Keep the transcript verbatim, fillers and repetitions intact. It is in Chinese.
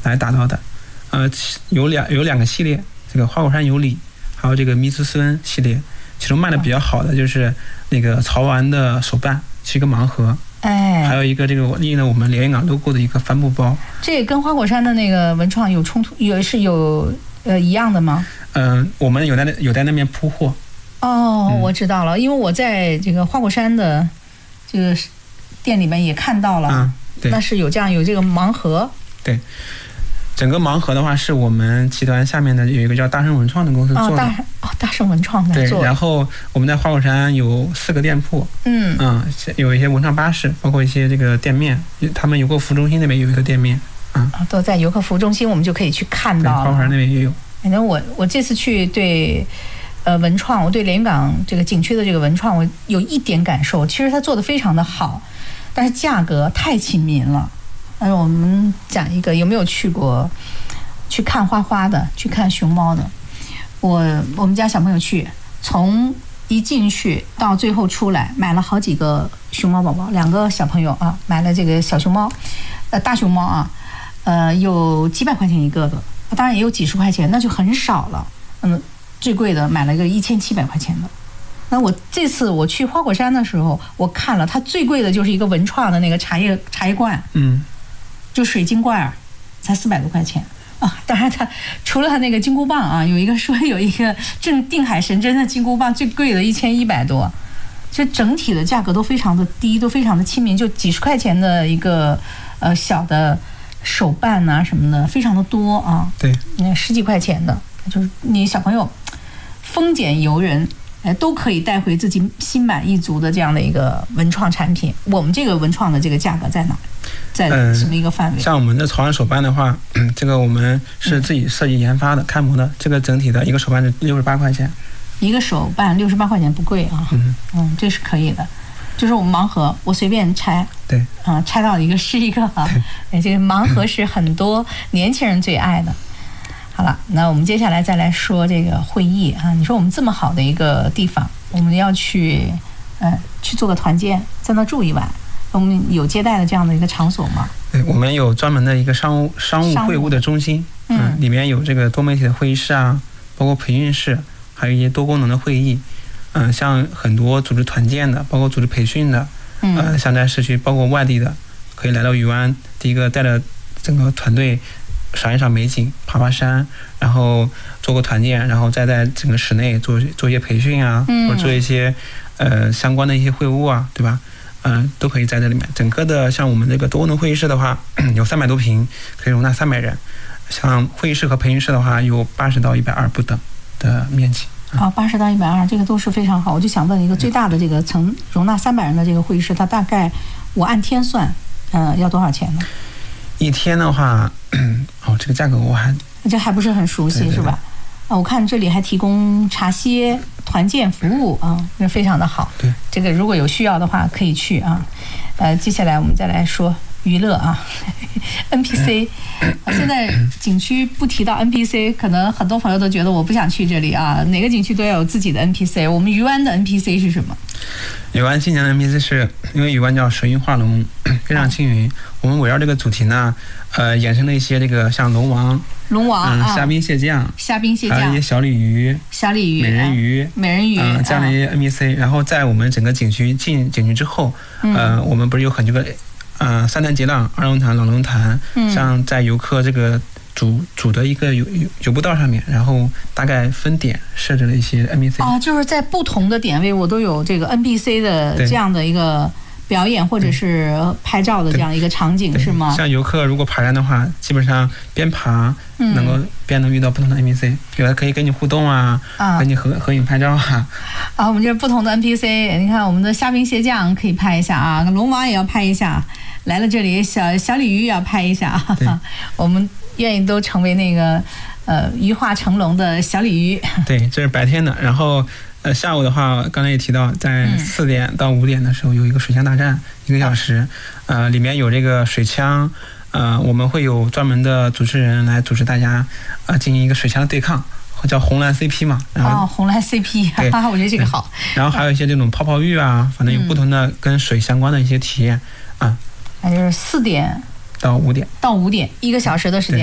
来打造的。呃，有两有两个系列，这个花果山有礼，还有这个密斯孙系列。其中卖的比较好的就是那个曹丸的手办，是一个盲盒。 哎， 还有一个这个印了我们连云港 logo 的一个帆布包。 这跟花果山的那个文创有冲突，有是有呃一样的吗？ 嗯、呃，我们有在有在那边铺货。 哦， 嗯、 我知道了，因为我在这个花果山的这个店里面也看到了， 啊，对， 那是有这样有这个盲盒。 对。整个盲盒的话，是我们集团下面的有一个叫大圣文创的公司做的。哦， 大哦，大圣文创在做。 对，然后我们在花果山有四个店铺， 嗯嗯，有一些文创巴士，包括一些这个店面，他们游客服务中心那边有一个店面，啊、嗯， 都在游客服务中心，我们就可以去看到了。 花果山那边也有。 反正我我这次去对，呃，文创，我对连云港这个景区的这个文创，我有一点感受，其实它做的非常的好，但是价格太亲民了。但是我们讲一个，有没有去过去看花花的，去看熊猫的？我我们家小朋友去，从一进去到最后出来，买了好几个熊猫宝宝，两个小朋友啊，买了这个小熊猫，呃，大熊猫啊，呃，有几百块钱一个的，当然也有几十块钱，那就很少了。嗯，最贵的买了一个一千七百块钱的。那我这次我去花果山的时候，我看了它最贵的就是一个文创的那个茶叶茶叶罐， 嗯。 就水晶罐儿，才四百多块钱啊！当然它除了它那个金箍棒啊，有一个说有一个正定海神针的金箍棒最贵的一千一百多，就整体的价格都非常的低，都非常的亲民，就几十块钱的一个呃小的手办啊什么的，非常的多啊。 对， 那十几块钱的，就是你小朋友丰俭由人。哎，都可以带回自己心满意足的这样的一个文创产品。我们这个文创的这个价格在哪？在什么一个范围？ 嗯、像我们的曹丸手办的话，这个我们是自己设计研发的、嗯、开模的。这个整体的一个手办是六十八块钱。一个手办六十八块钱不贵啊。 嗯嗯，这是可以的。就是我们盲盒，我随便拆。 对。 啊、呃，拆到一个是一个啊。对。这个盲盒是很多年轻人最爱的。好了，那我们接下来再来说这个会议啊。你说我们这么好的一个地方，我们要去，呃，去做个团建，在那住一晚，我们有接待的这样的一个场所吗？ 对，我们有专门的一个商务商务会务的中心，嗯、呃，里面有这个多媒体的会议室啊，包括培训室，还有一些多功能的会议，嗯、呃，像很多组织团建的，包括组织培训的， 嗯， 呃，像在市区，包括外地的，可以来到渔湾，第一个带着整个团队。赏一赏美景，爬爬山，然后做个团建，然后再在整个室内做做一些培训啊， 嗯、 或者做一些呃相关的一些会务啊，对吧？嗯、呃，都可以在这里面。整个的像我们这个多功能会议室的话，有三百多平，可以容纳三百人。像会议室和培训室的话，有八十到一百二不等的面积。 啊，八十到一百二，这个都是非常好。我就想问一个最大的这个曾容纳三百人的这个会议室，它大概我按天算，呃，要多少钱呢？ 一天的话，哦，这个价格我还这还不是很熟悉，对对对，是吧？啊，我看这里还提供茶歇团建服务啊，那非常的好。 对， 这个如果有需要的话可以去啊。呃，接下来我们再来说娱乐啊 ，N P C。现在景区不提到 N P C， 可能很多朋友都觉得我不想去这里啊。哪个景区都要有自己的 N P C。我们渔湾的 N P C 是什么？ 渔湾今年的 N P C 是因为渔湾叫神韵画龙，非常轻云。我们围绕这个主题呢，呃，衍生了一些这个像龙王、 龙王、 嗯、虾兵蟹将、 虾兵蟹将， 还有一些小鲤鱼、 小鲤鱼、 美人鱼、 美人鱼， 嗯、呃，这样的一些 N P C。然后在我们整个景区进景区之后，呃，我们不是有很多个，呃，三潭截浪、二龙潭、老龙潭，像在游客这个主主的一个游游游步道上面，然后大概分点设置了一些 N P C。 哦，就是在不同的点位，我都有这个 N P C 的这样的一个表演或者是拍照的这样一个场景，是吗？ 像游客如果爬山的话，基本上边爬能够边能遇到不同的 N P C， 有的可以跟你互动啊，啊跟你合合影拍照啊。 啊，我们这不同的 N P C， 你看我们的虾兵蟹将可以拍一下啊，龙王也要拍一下，来了这里小小鲤鱼也要拍一下啊。我们愿意都成为那个呃鱼化成龙的小鲤鱼。 对，这是白天的，然后。呃，下午的话，刚才也提到，在四点到五点的时候有一个水枪大战，一个小时，呃，里面有这个水枪，呃，我们会有专门的主持人来组织大家，呃，进行一个水枪的对抗，叫红蓝 C P 嘛。然后哦，红蓝 C P， 哈哈，我觉得这个好。 然后还有一些这种泡泡浴啊，反正有不同的跟水相关的一些体验啊。 那就是四点到五点， 到五点，一个小时的时间。